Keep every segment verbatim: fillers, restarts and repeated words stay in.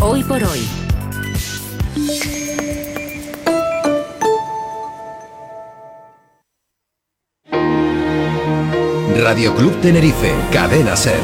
Hoy por hoy. Radio Club Tenerife, Cadena Ser.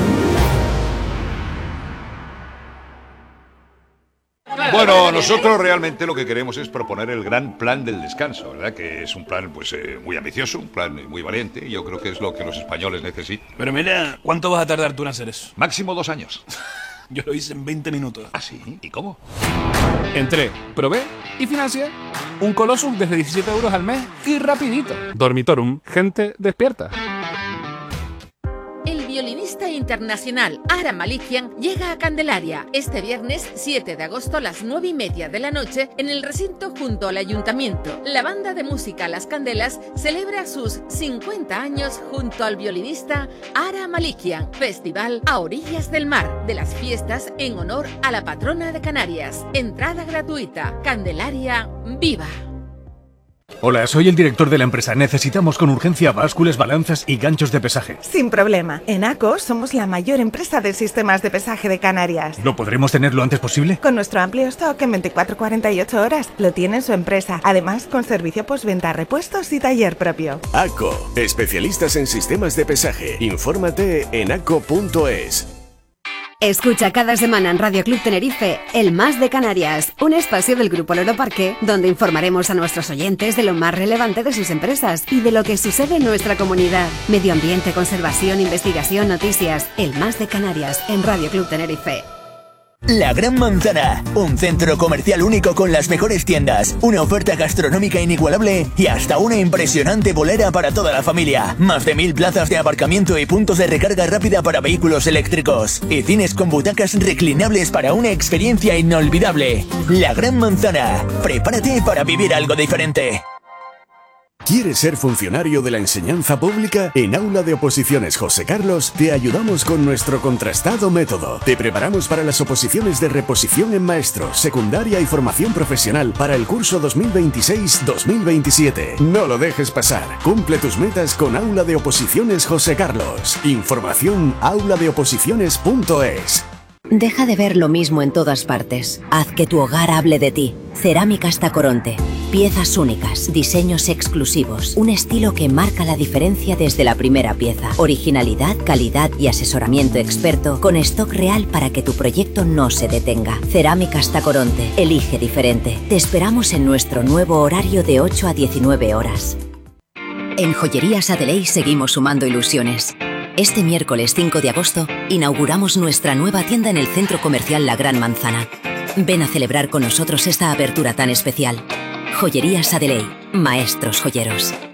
Bueno, nosotros realmente lo que queremos es proponer el gran plan del descanso, ¿verdad? Que es un plan pues eh, muy ambicioso, un plan muy valiente. Yo creo que es lo que los españoles necesitan. Pero mira, ¿cuánto vas a tardar tú en hacer eso? Máximo dos años. Yo lo hice en veinte minutos. ¿Ah, sí? ¿Y cómo? Entré, probé y financié. Un Colossus desde diecisiete euros al mes y rapidito. Dormitorum, gente despierta. El violinista internacional Aram Malikian llega a Candelaria este viernes siete de agosto a las nueve y media de la noche en el recinto junto al ayuntamiento. La banda de música Las Candelas celebra sus cincuenta años junto al violinista Aram Malikian. Festival a orillas del mar de las fiestas en honor a la patrona de Canarias. Entrada gratuita. Candelaria Viva. Hola, soy el director de la empresa. Necesitamos con urgencia básculas, balanzas y ganchos de pesaje. Sin problema. En ACO somos la mayor empresa de sistemas de pesaje de Canarias. ¿Lo podremos tener lo antes posible? Con nuestro amplio stock en veinticuatro a cuarenta y ocho horas lo tiene en su empresa. Además, con servicio postventa, repuestos y taller propio. ACO, especialistas en sistemas de pesaje. Infórmate en aco punto es. Escucha cada semana en Radio Club Tenerife El Más de Canarias, un espacio del Grupo Loro Parque donde informaremos a nuestros oyentes de lo más relevante de sus empresas y de lo que sucede en nuestra comunidad. Medio ambiente, conservación, investigación, noticias. El Más de Canarias en Radio Club Tenerife. La Gran Manzana, un centro comercial único con las mejores tiendas, una oferta gastronómica inigualable y hasta una impresionante bolera para toda la familia. Más de mil plazas de aparcamiento y puntos de recarga rápida para vehículos eléctricos. Y cines con butacas reclinables para una experiencia inolvidable. La Gran Manzana, prepárate para vivir algo diferente. ¿Quieres ser funcionario de la enseñanza pública? En Aula de Oposiciones José Carlos te ayudamos con nuestro contrastado método. Te preparamos para las oposiciones de reposición en maestros, secundaria y formación profesional para el curso dos mil veintiséis dos mil veintisiete. No lo dejes pasar. Cumple tus metas con Aula de Oposiciones José Carlos. Información aula de oposiciones punto es. Deja de ver lo mismo en todas partes. Haz que tu hogar hable de ti. Cerámicas Tacoronte. Piezas únicas, diseños exclusivos, un estilo que marca la diferencia desde la primera pieza. Originalidad, calidad y asesoramiento experto con stock real para que tu proyecto no se detenga. Cerámicas Tacoronte. Elige diferente. Te esperamos en nuestro nuevo horario de ocho a diecinueve horas. En Joyerías Adeley seguimos sumando ilusiones. Este miércoles cinco de agosto inauguramos nuestra nueva tienda en el Centro Comercial La Gran Manzana. Ven a celebrar con nosotros esta apertura tan especial. Joyerías Adeley, maestros joyeros.